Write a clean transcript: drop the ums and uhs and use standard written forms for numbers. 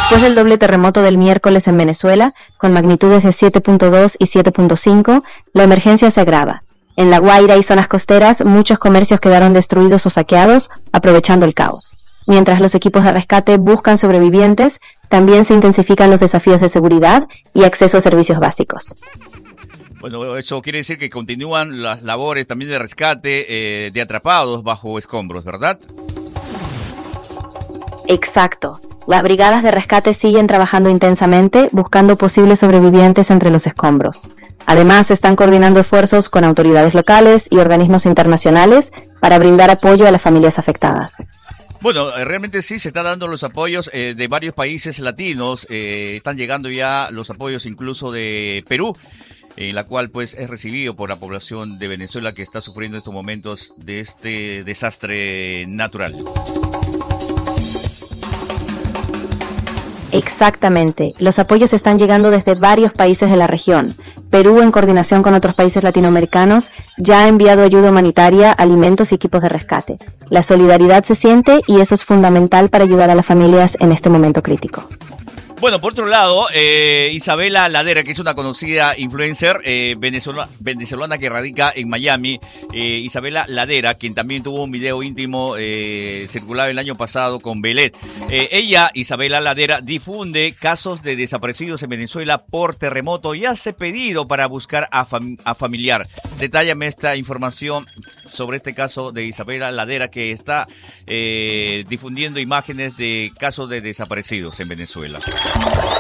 Después del doble terremoto del miércoles en Venezuela, con magnitudes de 7.2 y 7.5, la emergencia se agrava. En La Guaira y zonas costeras, muchos comercios quedaron destruidos o saqueados, aprovechando el caos. Mientras los equipos de rescate buscan sobrevivientes, también se intensifican los desafíos de seguridad y acceso a servicios básicos. Bueno, eso quiere decir que continúan las labores también de rescate de atrapados bajo escombros, ¿verdad? Exacto. Las brigadas de rescate siguen trabajando intensamente, buscando posibles sobrevivientes entre los escombros. Además, están coordinando esfuerzos con autoridades locales y organismos internacionales para brindar apoyo a las familias afectadas. Bueno, realmente sí se están dando los apoyos de varios países latinos. Están llegando ya los apoyos incluso de Perú, en la cual pues es recibido por la población de Venezuela que está sufriendo estos momentos de este desastre natural. Exactamente. Los apoyos están llegando desde varios países de la región. Perú, en coordinación con otros países latinoamericanos, ya ha enviado ayuda humanitaria, alimentos y equipos de rescate. La solidaridad se siente y eso es fundamental para ayudar a las familias en este momento crítico. Bueno, por otro lado, Isabela Ladera, que es una conocida influencer venezolana que radica en Miami, Isabela Ladera, quien también tuvo un video íntimo circulado el año pasado con Belet. Ella, Isabela Ladera, difunde casos de desaparecidos en Venezuela por terremoto y hace pedido para buscar a familiar. Detállame esta información sobre este caso de Isabela Ladera, que está difundiendo imágenes de casos de desaparecidos en Venezuela.